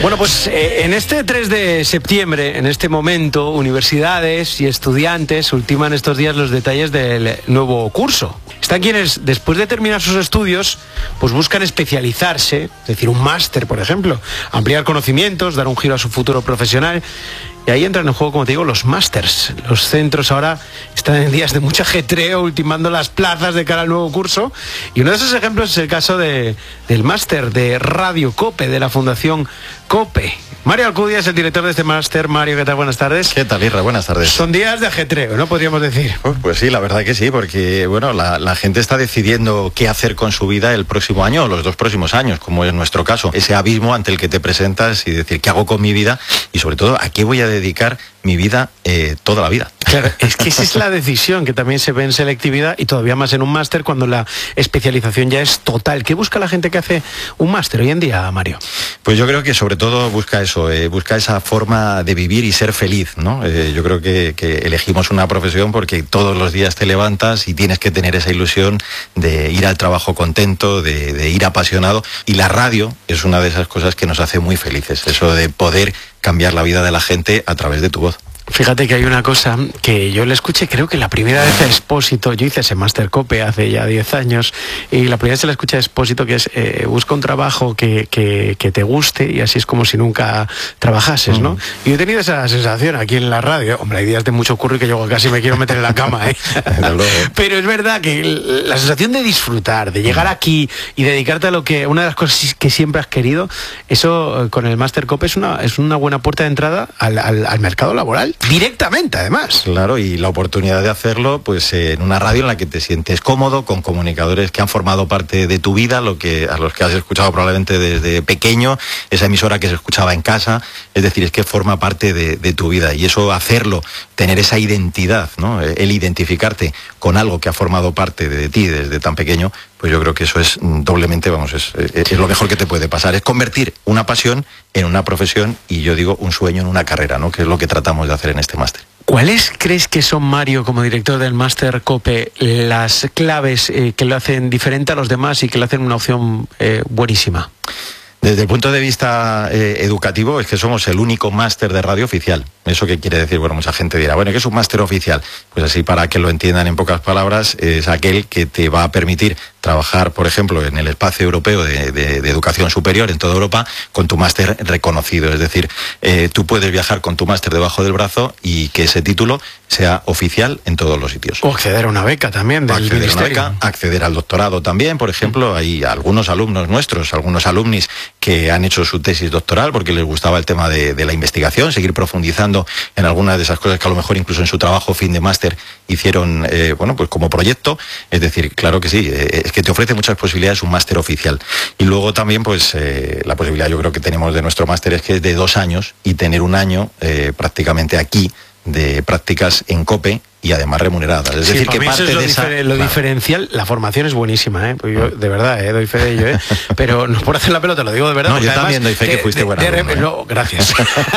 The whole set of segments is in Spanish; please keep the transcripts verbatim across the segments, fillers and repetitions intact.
Bueno, pues eh, en este tres de septiembre, en este momento, universidades y estudiantes ultiman estos días los detalles del nuevo curso. Están quienes, después de terminar sus estudios, pues buscan especializarse, es decir, un máster, por ejemplo, ampliar conocimientos, dar un giro a su futuro profesional. Y ahí entran en juego, como te digo, los másters. Los centros ahora están en días de mucho ajetreo, ultimando las plazas de cara al nuevo curso. Y uno de esos ejemplos es el caso de, del máster de Radio COPE, de la Fundación COPE. Mario Alcudia es el director de este máster. Mario, ¿qué tal? Buenas tardes. ¿Qué tal, Irra? Buenas tardes. Son días de ajetreo, ¿no? Podríamos decir. Pues, pues sí, la verdad que sí, porque bueno, la, la gente está decidiendo qué hacer con su vida el próximo año o los dos próximos años, como es nuestro caso. Ese abismo ante el que te presentas y decir, ¿qué hago con mi vida? Y sobre todo, ¿a qué voy a dedicar mi vida eh, toda la vida? Claro, es que esa es la decisión que también se ve en selectividad y todavía más en un máster cuando la especialización ya es total. ¿Qué busca la gente que hace un máster hoy en día, Mario? Pues yo creo que sobre todo busca eso, eh, busca esa forma de vivir y ser feliz, ¿no? Eh, yo creo que, que elegimos una profesión porque todos los días te levantas y tienes que tener esa ilusión de ir al trabajo contento, de, de ir apasionado, y la radio es una de esas cosas que nos hace muy felices, eso de poder cambiar la vida de la gente a través de tu voz. Fíjate que hay una cosa que yo le escuché, creo que la primera vez a Expósito, yo hice ese máster COPE hace ya diez años, y la primera vez se la escuché a Expósito, que es eh, busca un trabajo que, que, que te guste, y así es como si nunca trabajases, ¿no? Mm. Y yo he tenido esa sensación aquí en la radio. Hombre, hay días de mucho curro y que yo casi me quiero meter en la cama, ¿eh? Pero es verdad que la sensación de disfrutar, de llegar aquí y dedicarte a lo que, una de las cosas que siempre has querido, eso con el máster COPE es una, es una buena puerta de entrada al, al, al mercado laboral. Directamente, además. Claro, y la oportunidad de hacerlo pues en una radio en la que te sientes cómodo, con comunicadores que han formado parte de tu vida, lo que a los que has escuchado probablemente desde pequeño, esa emisora que se escuchaba en casa, es decir, es que forma parte de, de tu vida, y eso, hacerlo, tener esa identidad, ¿no? El identificarte con algo que ha formado parte de ti desde tan pequeño, pues yo creo que eso es doblemente, vamos, es, es lo mejor que te puede pasar, es convertir una pasión en una profesión, y yo digo un sueño en una carrera, ¿no? Que es lo que tratamos de hacer en este máster. ¿Cuáles crees que son, Mario, como director del máster COPE, las claves eh, que lo hacen diferente a los demás y que le hacen una opción eh, buenísima? Desde el punto de vista eh, educativo, es que somos el único máster de radio oficial. ¿Eso qué quiere decir? Bueno, mucha gente dirá, bueno, ¿qué es un máster oficial? Pues así, para que lo entiendan en pocas palabras, es aquel que te va a permitir trabajar, por ejemplo, en el espacio europeo de, de, de educación superior en toda Europa, con tu máster reconocido. Es decir, eh, tú puedes viajar con tu máster debajo del brazo y que ese título sea oficial en todos los sitios. O acceder a una beca también del acceder ministerio. A una beca, acceder al doctorado también, por ejemplo. Hay algunos alumnos nuestros, algunos alumnis que han hecho su tesis doctoral porque les gustaba el tema de, de la investigación, seguir profundizando en algunas de esas cosas que a lo mejor incluso en su trabajo fin de máster hicieron, eh, bueno, pues como proyecto. Es decir, claro que sí, eh, es que te ofrece muchas posibilidades un máster oficial. Y luego también, pues, eh, la posibilidad yo creo que tenemos de nuestro máster es que es de dos años y tener un año eh, prácticamente aquí de prácticas en COPE y además remuneradas. Es sí, decir, que parte es lo de esa... Lo claro. diferencial, la formación es buenísima, ¿eh? Pues yo, de verdad, ¿eh? Doy fe de ello, ¿eh? Pero no por hacer la pelota, lo digo de verdad. No, yo además, también doy fe de, que fuiste de, buena. De, de, alumno, ¿eh? No, gracias.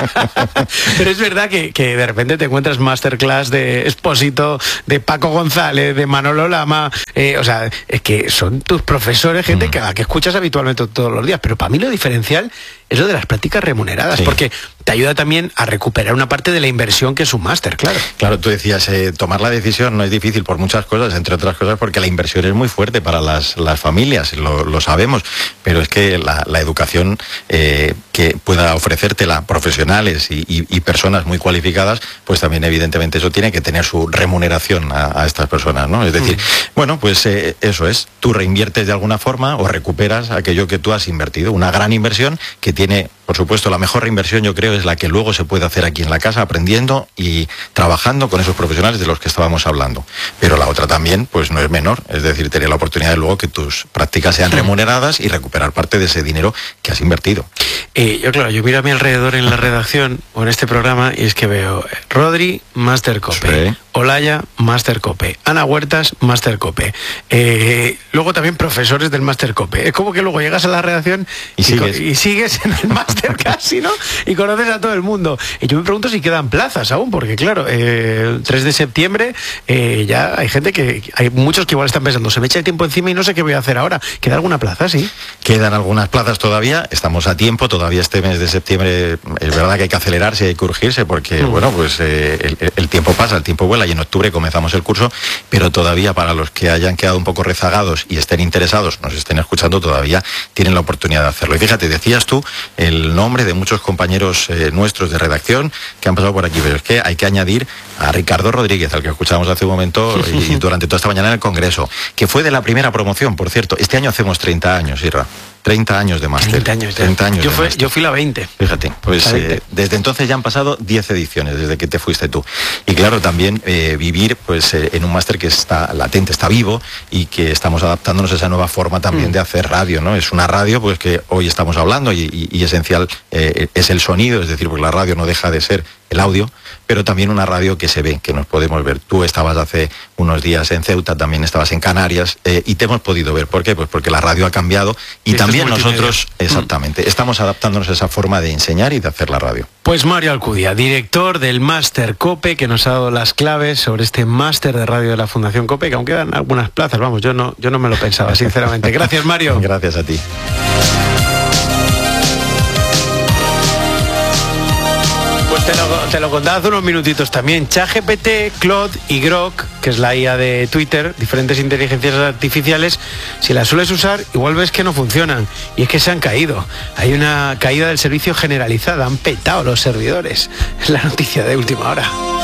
Pero es verdad que, que de repente te encuentras masterclass de Expósito, de Paco González, de Manolo Lama, eh, o sea, es que son tus profesores, gente mm. que, que escuchas habitualmente todos los días. Pero para mí lo diferencial es lo de las prácticas remuneradas, sí. Porque te ayuda también a recuperar una parte de la inversión que es un máster, claro. Claro, tú decías, eh, tomar la decisión no es difícil por muchas cosas, entre otras cosas porque la inversión es muy fuerte para las, las familias, lo, lo sabemos, pero es que la, la educación eh, que pueda ofrecértela profesionales y, y, y personas muy cualificadas, pues también evidentemente eso tiene que tener su remuneración a, a estas personas, ¿no? Es decir, mm. bueno, pues eh, eso es, tú reinviertes de alguna forma o recuperas aquello que tú has invertido, una gran inversión que tiene, por supuesto, la mejor reinversión yo creo es la que luego se puede hacer aquí en la casa, aprendiendo y trabajando con esos profesionales de los que estábamos hablando. Pero la otra también, pues no es menor, es decir, tener la oportunidad de luego que tus prácticas sean remuneradas y recuperar parte de ese dinero que has invertido. Eh, yo, claro, yo miro a mi alrededor en la redacción o en este programa y es que veo Rodri, Máster COPE, sí. Olaya, Máster COPE. Ana Huertas, Máster COPE. Eh, luego también profesores del Máster COPE. Es como que luego llegas a la redacción y, y, sigues. y sigues en el máster casi, ¿no? Y conoces a todo el mundo. Y yo me pregunto si quedan plazas aún, porque claro, eh, tres de septiembre eh, ya hay gente que, hay muchos que igual están pensando, se me echa el tiempo encima y no sé qué voy a hacer ahora. ¿Queda alguna plaza, sí? Quedan algunas plazas todavía, estamos a tiempo, todavía este mes de septiembre es verdad que hay que acelerarse, hay que urgirse, porque mm. bueno, pues eh, el, el tiempo pasa, el tiempo vuela, y en octubre comenzamos el curso, pero todavía para los que hayan quedado un poco rezagados y estén interesados, nos estén escuchando, todavía tienen la oportunidad de hacerlo. Y fíjate, decías tú el nombre de muchos compañeros eh, nuestros de redacción que han pasado por aquí, pero es que hay que añadir a Ricardo Rodríguez, al que escuchamos hace un momento y durante toda esta mañana en el Congreso, que fue de la primera promoción, por cierto. Este año hacemos treinta años, Irra. treinta años de máster. treinta años, treinta años yo, de fue, máster. yo fui la veinte. Fíjate, pues eh, desde entonces ya han pasado diez ediciones, desde que te fuiste tú. Y claro, también eh, vivir pues eh, en un máster que está latente, está vivo, y que estamos adaptándonos a esa nueva forma también mm. de hacer radio, ¿no? Es una radio pues que hoy estamos hablando y, y, y esencial eh, es el sonido, es decir, porque la radio no deja de ser el audio, pero también una radio que se ve, que nos podemos ver. Tú estabas hace unos días en Ceuta, también estabas en Canarias, eh, y te hemos podido ver. ¿Por qué? Pues porque la radio ha cambiado y Esto también nosotros, exactamente, mm. estamos adaptándonos a esa forma de enseñar y de hacer la radio. Pues Mario Alcudia, director del Máster COPE, que nos ha dado las claves sobre este máster de radio de la Fundación COPE, que aún quedan algunas plazas, vamos, yo no, yo no me lo pensaba, sinceramente. Gracias, Mario. Gracias a ti. Pues te lo, te lo contaba hace unos minutitos también. ChatGPT, Claude y Grok, que es la I A de Twitter, diferentes inteligencias artificiales, si las sueles usar, igual ves que no funcionan. Y es que se han caído. Hay una caída del servicio generalizada, han petado los servidores. Es la noticia de última hora.